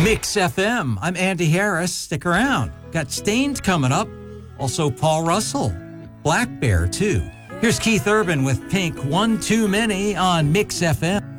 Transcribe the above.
Mix FM. I'm Andy Harris. Stick around. Got Stained coming up. Also Paul Russell. Black Bear, too. Here's Keith Urban with Pink, One Too Many on Mix FM.